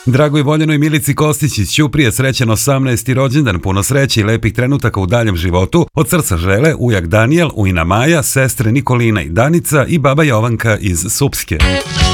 Dragoj voljenoj Milici Kostić iz Ćuprije srećan 18. rođendan, puno sreće i lepih trenutaka u daljem životu. Od srca žele ujak Danijel, ujna Maja, sestre Nikolina i Danica i baba Jovanka iz Supske.